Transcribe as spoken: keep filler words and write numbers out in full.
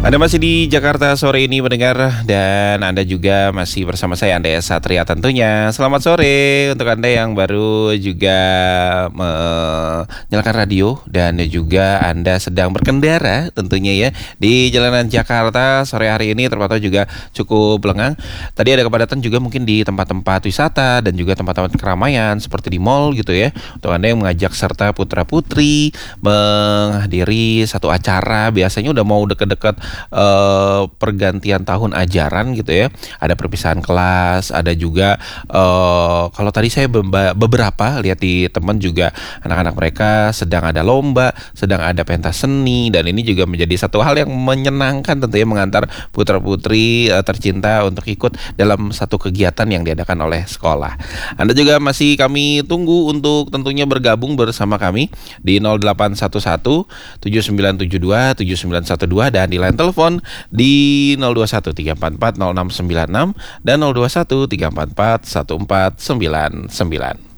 Anda masih di Jakarta sore ini mendengar, dan Anda juga masih bersama saya Andreas Satria tentunya. Selamat sore untuk Anda yang baru juga menyalakan radio dan juga Anda sedang berkendara tentunya ya di jalanan Jakarta sore hari ini, terpantau juga cukup lengang. Tadi ada kepadatan juga mungkin di tempat-tempat wisata dan juga tempat-tempat keramaian seperti di mall gitu ya. Untuk Anda yang mengajak serta putra-putri menghadiri satu acara, biasanya udah mau deket-deket Uh, pergantian tahun ajaran gitu ya. Ada perpisahan kelas, ada juga uh, kalau tadi saya bemba, beberapa lihat di teman juga anak-anak mereka sedang ada lomba, sedang ada pentas seni, dan ini juga menjadi satu hal yang menyenangkan tentunya mengantar putra-putri uh, tercinta untuk ikut dalam satu kegiatan yang diadakan oleh sekolah. Anda juga masih kami tunggu untuk tentunya bergabung bersama kami di nol delapan satu satu tujuh sembilan tujuh dua tujuh sembilan satu dua dan di line telepon di nol dua satu tiga empat empat nol enam sembilan enam dan nol dua satu tiga empat empat satu empat sembilan sembilan.